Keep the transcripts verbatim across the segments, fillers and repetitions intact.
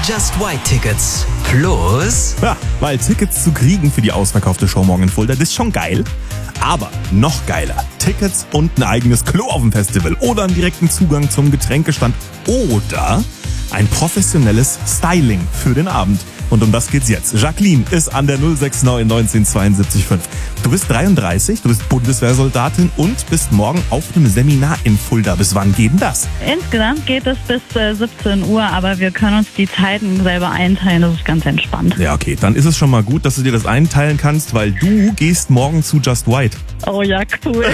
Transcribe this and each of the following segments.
Just White Tickets. Plus... Ja, weil Tickets zu kriegen für die ausverkaufte Show morgen in Fulda, das ist schon geil. Aber noch geiler, Tickets und ein eigenes Klo auf dem Festival oder einen direkten Zugang zum Getränkestand oder ein professionelles Styling für den Abend. Und um das geht's jetzt. Jacqueline ist an der null sechs neun neunzehn zweiundsiebzig fünf. Du bist dreiunddreißig, du bist Bundeswehrsoldatin und bist morgen auf einem Seminar in Fulda. Bis wann geht denn das? Insgesamt geht es bis äh, siebzehn Uhr, aber wir können uns die Zeiten selber einteilen. Das ist ganz entspannt. Ja, okay. Dann ist es schon mal gut, dass du dir das einteilen kannst, weil du gehst morgen zu Just White. Oh ja, cool.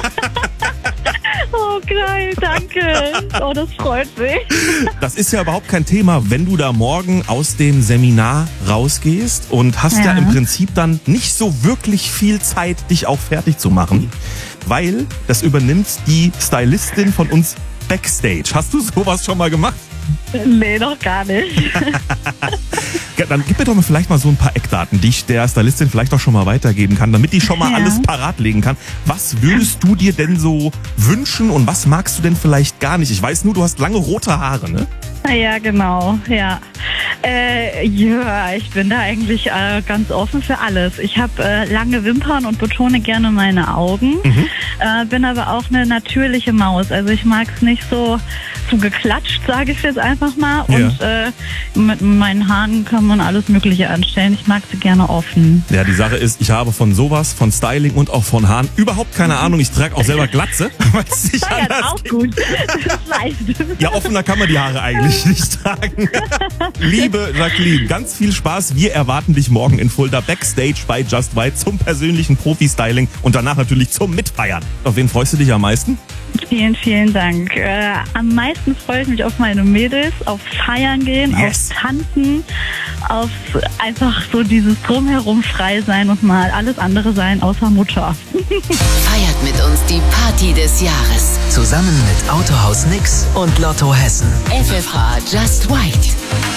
Oh, geil, danke. Oh, das freut mich. Das ist ja überhaupt kein Thema, wenn du da morgen aus dem Seminar rausgehst und hast ja, Ja. im Prinzip dann nicht so wirklich viel Zeit, dich auch fertig zu machen, weil das übernimmt die Stylistin von uns Backstage. Hast du sowas schon mal gemacht? Nee, noch gar nicht. Ja, dann gib mir doch mal vielleicht mal so ein paar Eckdaten, die ich der Stylistin vielleicht auch schon mal weitergeben kann, damit die schon mal Ja. alles parat legen kann. Was würdest du dir denn so wünschen und was magst du denn vielleicht gar nicht? Ich weiß nur, du hast lange rote Haare, ne? Ja, genau, ja. Äh, ja, ich bin da eigentlich äh, ganz offen für alles. Ich habe äh, lange Wimpern und betone gerne meine Augen, Mhm. äh, bin aber auch eine natürliche Maus. Also ich mag es nicht so, so geklatscht, sage ich jetzt einfach mal. Ja. Und äh, mit meinen Haaren kann man alles Mögliche anstellen. Ich mag sie gerne offen. Ja, die Sache ist, ich habe von sowas, von Styling und auch von Haaren überhaupt keine Ahnung. Ich trage auch selber Glatze, weil es nicht Ja, anders auch geht. gut. Das weißt du. Ja, offener kann man die Haare eigentlich nicht tragen. Liebe Jacqueline, ganz viel Spaß. Wir erwarten dich morgen in Fulda Backstage bei Just White zum persönlichen Profi-Styling und danach natürlich zum Mitfeiern. Auf wen freust du dich am meisten? Vielen, vielen Dank. Äh, am meisten freue ich mich auf meine Mädels, auf Feiern gehen, Yes. auf Tanzen, auf einfach so dieses Drumherum frei sein und mal alles andere sein außer Mutter. Feiert mit uns die Party des Jahres. Zusammen mit Autohaus Nix und Lotto Hessen. F F H Just White.